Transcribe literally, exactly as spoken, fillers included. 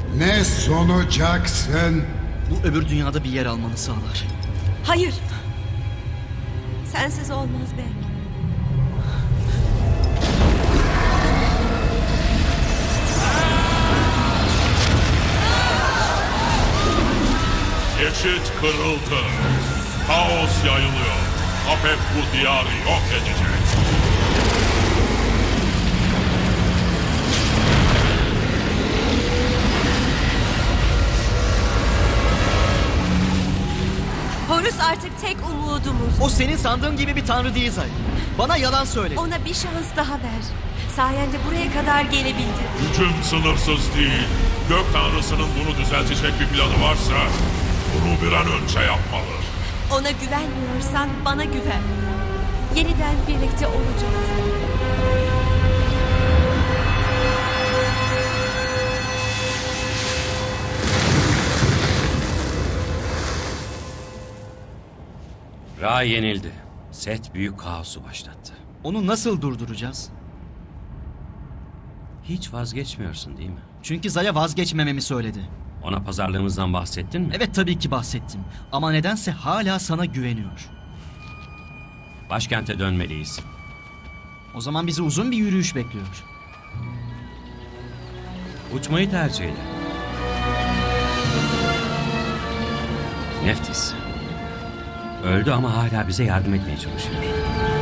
Ne sunacaksın? Bu öbür dünyada bir yer almanı sağlar. Hayır. Sensiz olmaz Beng. Geçit kırıldı. Kaos yayılıyor. Apep bu diyarı yok edecek. Horus artık tek umudumuz. O senin sandığın gibi bir tanrı değil Zaya. Bana yalan söyledi. Ona bir şans daha ver. Sayende buraya kadar gelebildi. Gücüm sınırsız değil. Gök tanrısının bunu düzeltecek bir planı varsa bunu bir an önce yapmalı. Ona güvenmiyorsan bana güven. Yeniden birlikte olacağız. Ra yenildi. Set büyük kaosu başlattı. Onu nasıl durduracağız? Hiç vazgeçmiyorsun değil mi? Çünkü Zaya vazgeçmememi söyledi. Ona pazarlığımızdan bahsettin mi? Evet, tabii ki bahsettim. Ama nedense hala sana güveniyor. Başkente dönmeliyiz. O zaman bizi uzun bir yürüyüş bekliyor. Uçmayı tercih eder. Neftis. Öldü ama hala bize yardım etmeye çalışıyor.